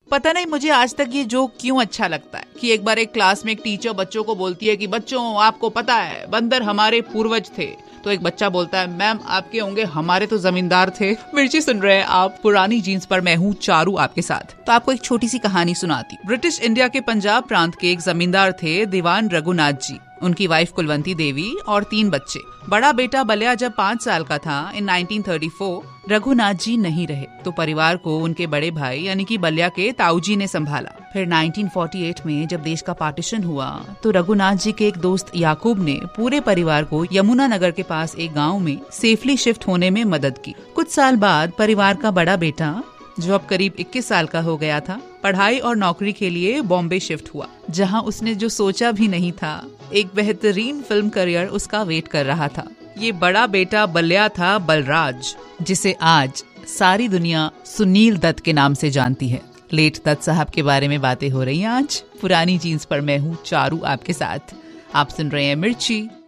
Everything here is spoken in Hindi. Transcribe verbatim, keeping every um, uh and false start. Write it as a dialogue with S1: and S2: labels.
S1: पता नहीं मुझे आज तक ये जोक क्यों अच्छा लगता है कि एक बार एक क्लास में एक टीचर बच्चों को बोलती है कि बच्चों आपको पता है बंदर हमारे पूर्वज थे। तो एक बच्चा बोलता है मैम आपके होंगे, हमारे तो जमींदार थे। मिर्ची सुन रहे हैं आप पुरानी जीन्स पर, मैं हूँ चारू आपके साथ। तो आपको एक छोटी सी कहानी सुनाती। ब्रिटिश इंडिया के पंजाब प्रांत के एक जमींदार थे दीवान रघुनाथ जी। उनकी वाइफ कुलवंती देवी और तीन बच्चे। बड़ा बेटा बलिया जब पाँच साल का था in nineteen thirty four, Raghunath ji नहीं रहे तो परिवार को उनके बड़े भाई यानी कि बलिया के ताऊ जी ने संभाला। फिर नाइनटीन फोर्टी एट में जब देश का पार्टीशन हुआ तो रघुनाथ जी के एक दोस्त याकूब ने पूरे परिवार को यमुना नगर के पास एक गांव में सेफली शिफ्ट होने में मदद की। कुछ साल बाद परिवार का बड़ा बेटा जो अब करीब इक्कीस साल का हो गया था, पढ़ाई और नौकरी के लिए बॉम्बे शिफ्ट हुआ, जहां उसने जो सोचा भी नहीं था एक बेहतरीन फिल्म करियर उसका वेट कर रहा था। ये बड़ा बेटा बलिया था बलराज, जिसे आज सारी दुनिया सुनील दत्त के नाम से जानती है। लेट दत्त साहब के बारे में बातें हो रही हैं आज पुरानी जीन्स पर। मैं हूँ चारू आपके साथ। आप सुन रहे हैं मिर्ची।